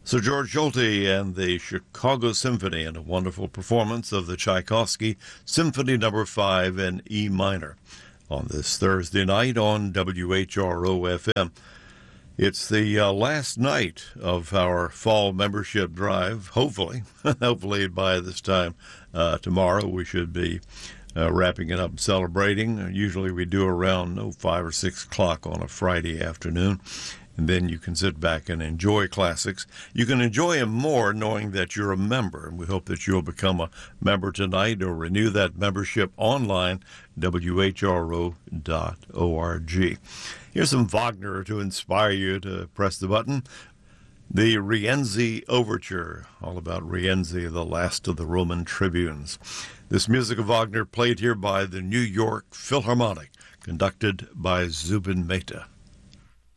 Sir George Solti and the Chicago Symphony in a wonderful performance of the Tchaikovsky Symphony No. 5 in E minor on this Thursday night on WHRO-FM. It's the last night of our fall membership drive, hopefully. Hopefully by this time tomorrow we should be wrapping it up and celebrating. Usually we do around 5 or 6 o'clock on a Friday afternoon. And then you can sit back and enjoy classics. You can enjoy them more knowing that you're a member. And we hope that you'll become a member tonight or renew that membership online, whro.org. Here's some Wagner to inspire you to press the button. The Rienzi Overture, all about Rienzi, the last of the Roman tribunes. This music of Wagner played here by the New York Philharmonic, conducted by Zubin Mehta.